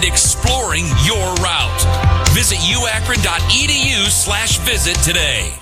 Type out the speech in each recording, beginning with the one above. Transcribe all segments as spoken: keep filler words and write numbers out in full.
and exploring your route. Visit uakron.edu slash visit today.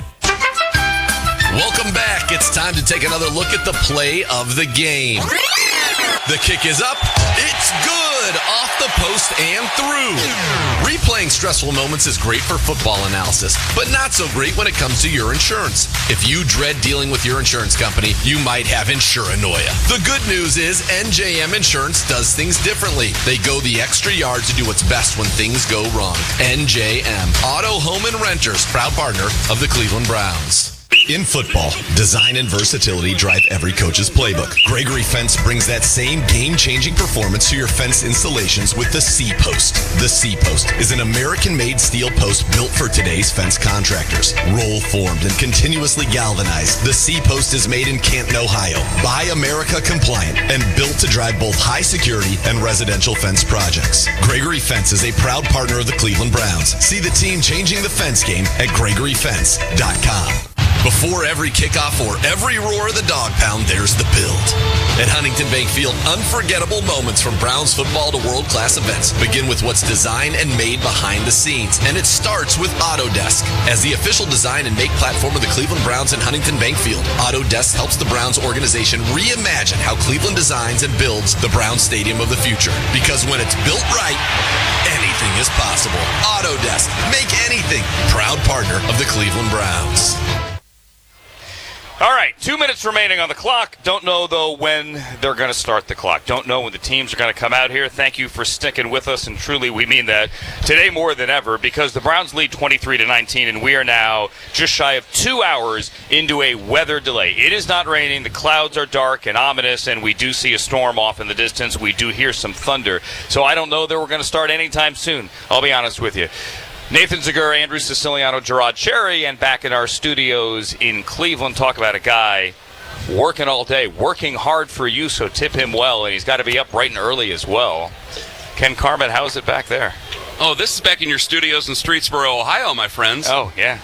Welcome back. It's time to take another look at the play of the game. The kick is up. It's good. Off the post and through. Replaying stressful moments is great for football analysis, but not so great when it comes to your insurance. If you dread dealing with your insurance company, you might have insuranoia. The good news is N J M Insurance does things differently. They go the extra yard to do what's best when things go wrong. N J M, Auto, Home, and Renters, proud partner of the Cleveland Browns. In football, design and versatility drive every coach's playbook. Gregory Fence brings that same game-changing performance to your fence installations with the C-Post. The C-Post is an American-made steel post built for today's fence contractors. Roll-formed and continuously galvanized, the C-Post is made in Canton, Ohio. Buy America compliant and built to drive both high security and residential fence projects. Gregory Fence is a proud partner of the Cleveland Browns. See the team changing the fence game at gregory fence dot com. Before every kickoff or every roar of the dog pound, there's the build. At Huntington Bank Field, unforgettable moments from Browns football to world-class events begin with what's designed and made behind the scenes, and it starts with Autodesk. As the official design and make platform of the Cleveland Browns and Huntington Bank Field, Autodesk helps the Browns organization reimagine how Cleveland designs and builds the Browns Stadium of the future. Because when it's built right, anything is possible. Autodesk, make anything. Proud partner of the Cleveland Browns. All right, two minutes remaining on the clock. Don't know, though, when they're going to start the clock. Don't know when the teams are going to come out here. Thank you for sticking with us, and truly we mean that today more than ever, because the Browns lead twenty-three to nineteen, and we are now just shy of two hours into a weather delay. It is not raining. The clouds are dark and ominous, and we do see a storm off in the distance. We do hear some thunder. So I don't know that we're going to start anytime soon. I'll be honest with you. Nathan Zegura, Andrew Siciliano, Gerard Cherry, and back in our studios in Cleveland, talk about a guy working all day, working hard for you, so tip him well, and he's got to be up bright and early as well. Ken Carman, how is it back there? Oh, this is back in your studios in Streetsboro, Ohio, my friends. Oh, yeah.